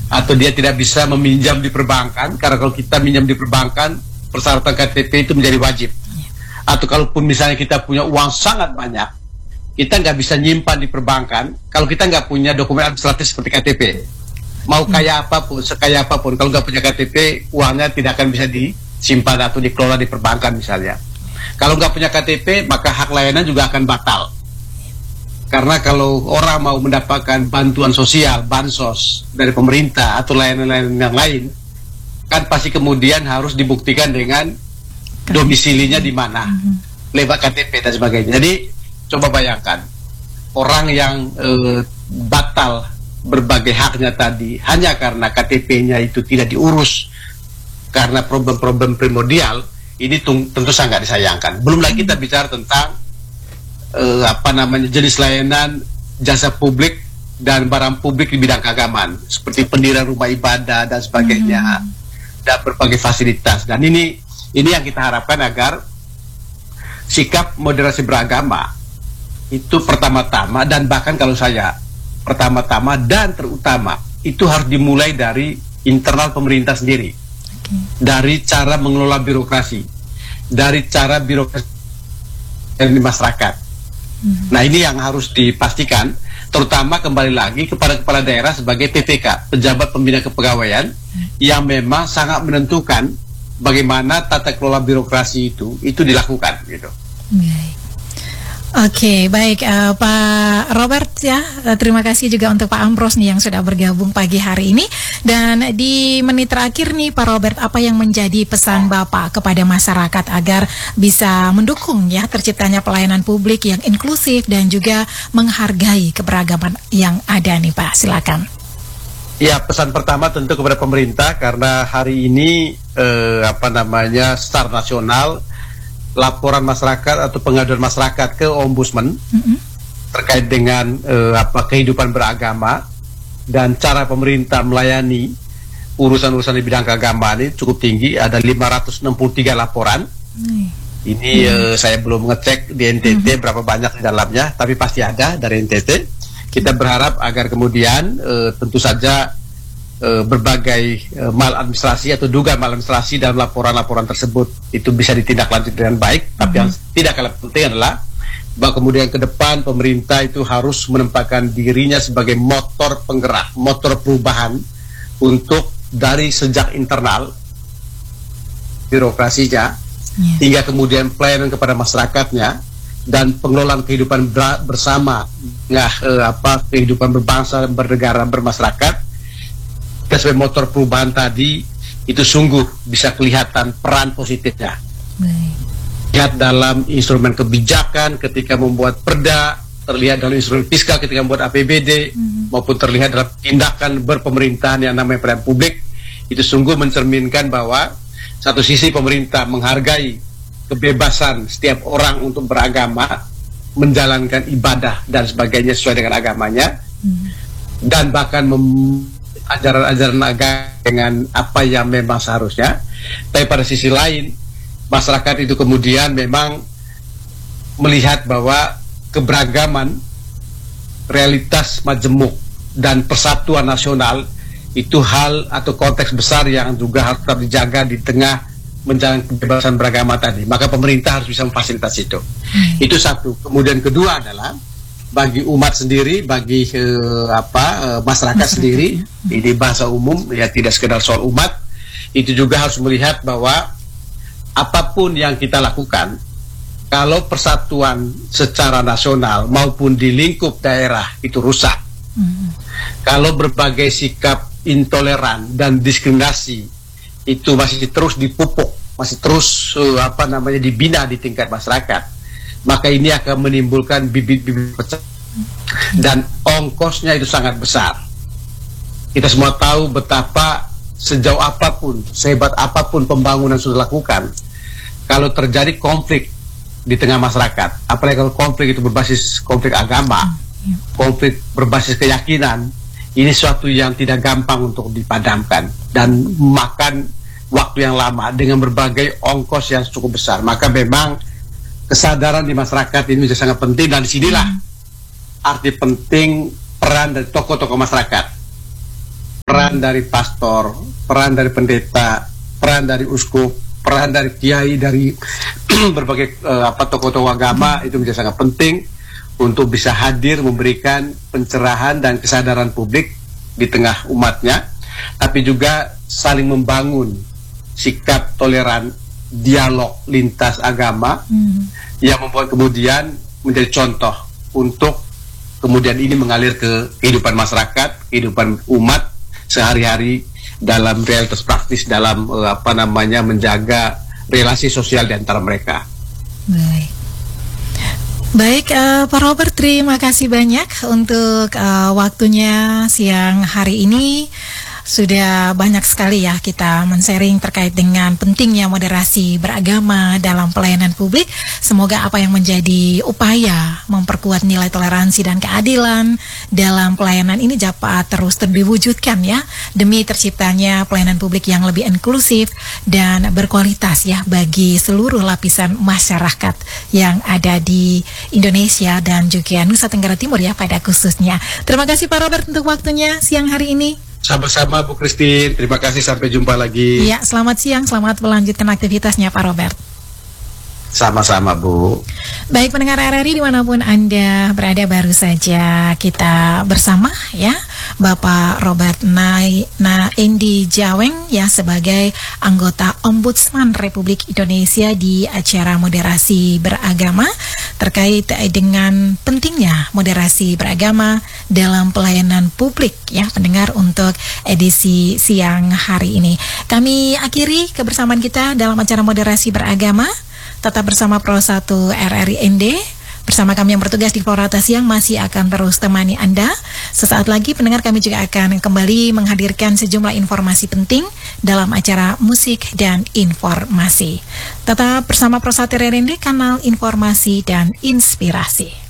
atau dia tidak bisa meminjam di perbankan, karena kalau kita minjam di perbankan persyaratan KTP itu menjadi wajib. Atau kalaupun misalnya kita punya uang sangat banyak, kita nggak bisa nyimpan di perbankan kalau kita nggak punya dokumen administratif seperti KTP. Mau kaya apapun, sekaya apapun, kalau nggak punya KTP, uangnya tidak akan bisa disimpan atau dikelola di perbankan misalnya. Kalau nggak punya KTP, maka hak layanan juga akan batal. Karena kalau orang mau mendapatkan bantuan sosial, bansos dari pemerintah atau layanan-layanan yang lain, kan pasti kemudian harus dibuktikan dengan domisilinya di mana, lewat KTP dan sebagainya. Jadi coba bayangkan orang yang batal berbagai haknya tadi hanya karena KTP-nya itu tidak diurus karena problem-problem primordial, ini tentu sangat disayangkan. Belum lagi kita bicara tentang jenis layanan jasa publik dan barang publik di bidang keagamaan seperti pendirian rumah ibadah dan sebagainya, dan berbagai fasilitas. Dan ini yang kita harapkan agar sikap moderasi beragama itu pertama-tama, dan bahkan kalau saya pertama-tama dan terutama itu harus dimulai dari internal pemerintah sendiri, dari cara mengelola birokrasi, dari cara birokrasi di masyarakat. Nah, ini yang harus dipastikan, terutama kembali lagi kepada kepala daerah sebagai PPK, pejabat pembina kepegawaian, yang memang sangat menentukan bagaimana tata kelola birokrasi itu dilakukan gitu. Oke, baik Pak Robert ya, terima kasih juga untuk Pak Ambros nih yang sudah bergabung pagi hari ini. Dan di menit terakhir nih Pak Robert, apa yang menjadi pesan Bapak kepada masyarakat agar bisa mendukung ya terciptanya pelayanan publik yang inklusif dan juga menghargai keberagaman yang ada nih Pak, silakan. Ya, pesan pertama tentu kepada pemerintah, karena hari ini secara nasional laporan masyarakat atau pengaduan masyarakat ke Ombudsman terkait dengan kehidupan beragama dan cara pemerintah melayani urusan-urusan di bidang keagamaan ini cukup tinggi. Ada 563 laporan. Ini saya belum ngecek di NTT berapa banyak di dalamnya, tapi pasti ada dari NTT. Kita berharap agar kemudian tentu saja berbagai maladministrasi atau dugaan maladministrasi dalam laporan-laporan tersebut itu bisa ditindaklanjuti dengan baik. Tapi yang tidak kalah penting adalah bahwa kemudian ke depan pemerintah itu harus menempatkan dirinya sebagai motor penggerak, motor perubahan untuk dari sejak internal birokrasinya hingga kemudian pelayanan kepada masyarakatnya dan pengelolaan kehidupan bersama, kehidupan berbangsa, bernegara, bermasyarakat. Sebagai motor perubahan tadi itu sungguh bisa kelihatan peran positifnya. Lihat dalam instrumen kebijakan ketika membuat perda, terlihat dalam instrumen fiskal ketika membuat APBD, maupun terlihat dalam tindakan berpemerintahan yang namanya pelayanan publik. Itu sungguh mencerminkan bahwa satu sisi pemerintah menghargai kebebasan setiap orang untuk beragama, menjalankan ibadah dan sebagainya sesuai dengan agamanya, dan bahkan ajaran-ajaran agama dengan apa yang memang seharusnya. Tapi pada sisi lain, masyarakat itu kemudian memang melihat bahwa keberagaman, realitas majemuk dan persatuan nasional itu hal atau konteks besar yang juga harus tetap dijaga di tengah menjalankan kebebasan beragama tadi. Maka pemerintah harus bisa memfasilitasi itu. Itu satu. Kemudian kedua adalah bagi umat sendiri, bagi masyarakat sendiri, ini bahasa umum ya, tidak sekedar soal umat, itu juga harus melihat bahwa apapun yang kita lakukan, kalau persatuan secara nasional maupun di lingkup daerah itu rusak, kalau berbagai sikap intoleran dan diskriminasi itu masih terus dipupuk, masih terus dibina di tingkat masyarakat, maka ini akan menimbulkan bibit-bibit pecah dan ongkosnya itu sangat besar. Kita semua tahu betapa sejauh apapun, sehebat apapun pembangunan sudah dilakukan, kalau terjadi konflik di tengah masyarakat, apalagi kalau konflik itu berbasis konflik agama, konflik berbasis keyakinan, ini suatu yang tidak gampang untuk dipadamkan dan makan waktu yang lama dengan berbagai ongkos yang cukup besar. Maka memang kesadaran di masyarakat ini menjadi sangat penting, dan disinilah arti penting peran dari tokoh-tokoh masyarakat peran dari pastor, peran dari pendeta, peran dari uskup, peran dari kiai, dari berbagai tokoh-tokoh agama itu menjadi sangat penting untuk bisa hadir memberikan pencerahan dan kesadaran publik di tengah umatnya, tapi juga saling membangun sikap toleran, dialog lintas agama yang membuat kemudian menjadi contoh untuk kemudian ini mengalir ke kehidupan masyarakat, kehidupan umat sehari-hari dalam realitas praktis dalam menjaga relasi sosial di antara mereka. Baik, Pak Robert, terima kasih banyak untuk waktunya siang hari ini. Sudah banyak sekali ya kita men-sharing terkait dengan pentingnya moderasi beragama dalam pelayanan publik. Semoga apa yang menjadi upaya memperkuat nilai toleransi dan keadilan dalam pelayanan ini dapat terus diwujudkan ya, demi terciptanya pelayanan publik yang lebih inklusif dan berkualitas ya bagi seluruh lapisan masyarakat yang ada di Indonesia dan juga Nusa Tenggara Timur ya pada khususnya. Terima kasih Pak Robert untuk waktunya siang hari ini. Sama-sama Bu Christine, terima kasih, sampai jumpa lagi. Iya, selamat siang, selamat melanjutkan aktivitasnya Pak Robert. Sama-sama Bu. Baik pendengar RRI dimanapun Anda berada, baru saja kita bersama ya Bapak Robert Endi Jaweng ya sebagai anggota Ombudsman Republik Indonesia di acara moderasi beragama terkait dengan pentingnya moderasi beragama dalam pelayanan publik ya pendengar untuk edisi siang hari ini. Kami akhiri kebersamaan kita dalam acara moderasi beragama. Tetap bersama Pro 1 RRI ND. Bersama kami yang bertugas di Florata Siang masih akan terus temani Anda. Sesaat lagi pendengar kami juga akan kembali menghadirkan sejumlah informasi penting dalam acara musik dan informasi. Tetap bersama Pro 1 RRI ND, kanal informasi dan inspirasi.